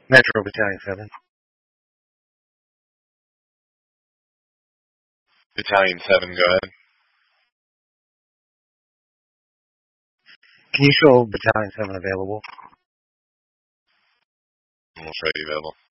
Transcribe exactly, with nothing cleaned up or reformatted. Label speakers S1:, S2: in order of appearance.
S1: Metro Battalion seven.
S2: Battalion seven, go ahead.
S1: Can you show Battalion seven available?
S2: We'll show you available.